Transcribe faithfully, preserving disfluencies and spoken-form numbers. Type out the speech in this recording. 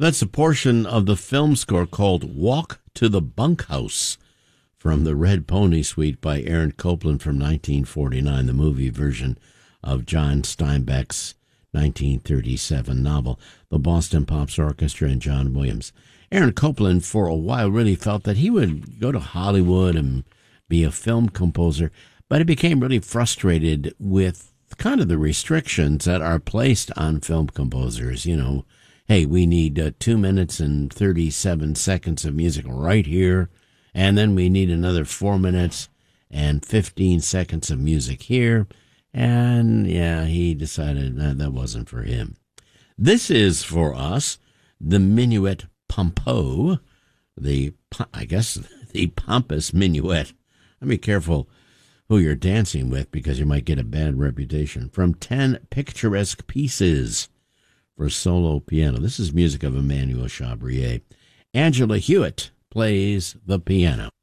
That's a portion of the film score called Walk to the Bunkhouse from the Red Pony Suite by Aaron Copland from nineteen forty-nine, the movie version of John Steinbeck's nineteen thirty-seven novel, The Boston Pops Orchestra and John Williams. Aaron Copland, for a while, really felt that he would go to Hollywood and be a film composer, but he became really frustrated with kind of the restrictions that are placed on film composers. You know, hey, we need uh, two minutes and thirty-seven seconds of music right here, and then we need another four minutes and fifteen seconds of music here. And, yeah, he decided that that wasn't for him. This is, for us, the Minuet Pompeau, the, I guess, the pompous minuet. Be careful who you're dancing with because you might get a bad reputation. From ten Picturesque Pieces for solo piano. This is music of Emmanuel Chabrier. Angela Hewitt plays the piano.